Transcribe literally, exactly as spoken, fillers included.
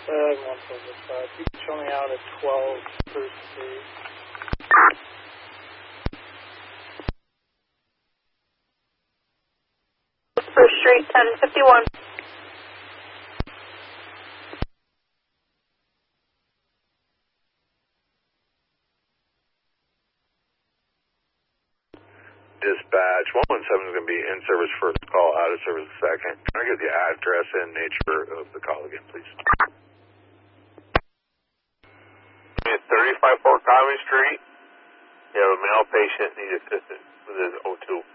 seven one four five. You can show me out at twelve First Street. First Street, ten fifty-one. Dispatch, one one seven is going to be in service first call, out of service second. Can I get the address and nature of the call again, please? It's thirty-five Fort Covey Street. You have a male patient need assistance with his O two.